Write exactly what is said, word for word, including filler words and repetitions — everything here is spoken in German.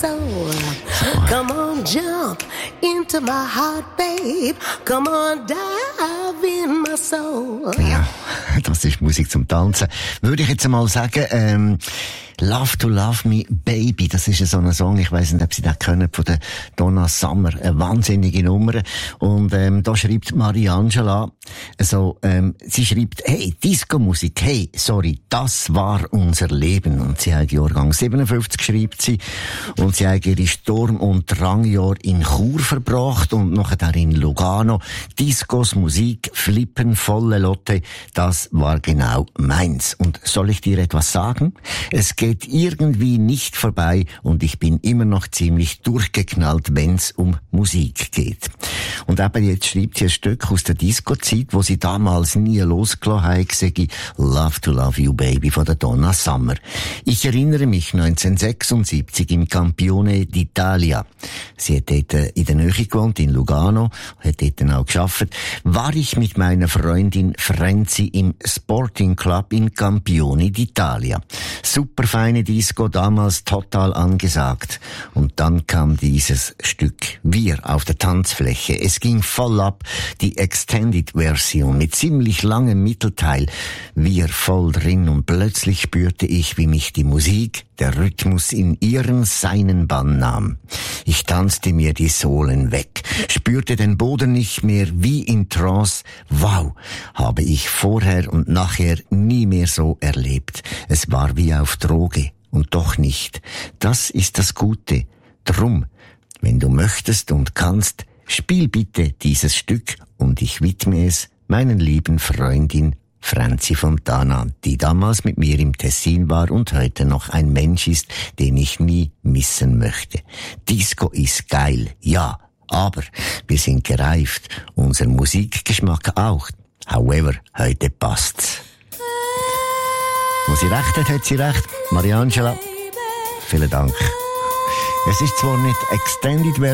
soul. Come on, jump into my heart, babe. Come on, dive in my soul. Ja, das ist Musik zum Tanzen. Würde ich jetzt einmal sagen, ähm, Love to Love Me Baby, das ist so ein Song, ich weiss nicht, ob Sie das kennen, von der Donna Summer, eine wahnsinnige Nummer. Und ähm, da schreibt Mariangela, also, ähm, sie schreibt, hey, Disco-Musik, hey, sorry, das war unser Leben. Und sie hat Jahrgang siebenundfünfzig, schreibt sie, und sie hat ihre Sturm- und Drangjahr in Chur verbracht und nachher in Lugano. Discos, Musik, Flippen, volle Lotte, das war genau meins. Und soll ich dir etwas sagen? Es geht irgendwie nicht vorbei und ich bin immer noch ziemlich durchgeknallt, wenn's um Musik geht. Und eben jetzt schreibt sie ein Stück aus der Disco-Zeit, wo sie damals nie losgelassen hat, sage ich Love to Love You Baby von der Donna Summer. Ich erinnere mich neunzehnhundertsechsundsiebzig im Campione d'Italia. Sie hat dort in der Nähe gewohnt, in Lugano, hat dort auch gearbeitet. War ich mit meiner Freundin Frenzi im Sporting Club in Campione d'Italia. Super feine Disco, damals total angesagt. Und dann kam dieses Stück. Wir auf der Tanzfläche. Es ging voll ab. Die Extended-Version mit ziemlich langem Mittelteil. Wir voll drin und plötzlich spürte ich, wie mich die Musik, der Rhythmus in ihren seinen Bann nahm. Ich tanzte mir die Sohlen weg, spürte den Boden nicht mehr, wie in Trance. Wow, habe ich vorher und nachher nie mehr so erlebt. Es war wie auf Droge und doch nicht. Das ist das Gute. Drum, wenn du möchtest und kannst, spiel bitte dieses Stück und ich widme es meinen lieben Freundin Franzi Fontana, die damals mit mir im Tessin war und heute noch ein Mensch ist, den ich nie missen möchte. Disco ist geil, ja, aber wir sind gereift, unser Musikgeschmack auch. However, heute passt's. Wo sie recht hat, hat sie recht. Mariangela, vielen Dank. Es ist zwar nicht extended